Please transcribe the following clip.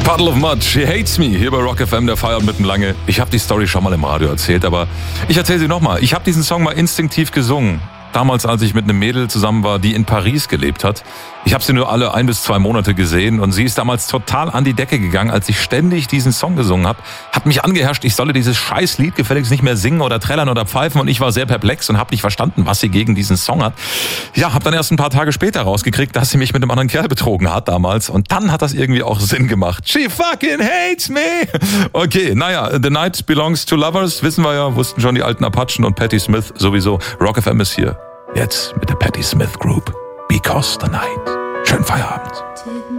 Puddle of Mud, She Hates Me, hier bei Rock FM, der feiert mitten lange. Ich habe die Story schon mal im Radio erzählt, aber ich erzähle sie nochmal. Ich habe diesen Song mal instinktiv gesungen. Damals, als ich mit einem Mädel zusammen war, die in Paris gelebt hat. Ich habe sie nur alle 1 bis 2 Monate gesehen und sie ist damals total an die Decke gegangen, als ich ständig diesen Song gesungen habe. Hat mich angeherrscht, ich solle dieses scheiß Lied gefälligst nicht mehr singen oder trällern oder pfeifen und ich war sehr perplex und habe nicht verstanden, was sie gegen diesen Song hat. Ja, habe dann erst ein paar Tage später rausgekriegt, dass sie mich mit einem anderen Kerl betrogen hat damals und dann hat das irgendwie auch Sinn gemacht. She fucking hates me! Okay, naja, The Night Belongs to Lovers, wissen wir ja, wussten schon die alten Apachen und Patti Smith sowieso. Rock FM ist hier. Jetzt mit der Patti Smith Group. Because the Night. Schönen Feierabend.